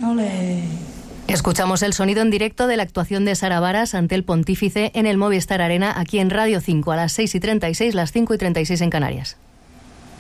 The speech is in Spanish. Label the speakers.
Speaker 1: Ole.
Speaker 2: Escuchamos el sonido en directo de la actuación de Sara Varas ante el Pontífice en el Movistar Arena, aquí en Radio 5, a las 6:36, las 5:36 en Canarias.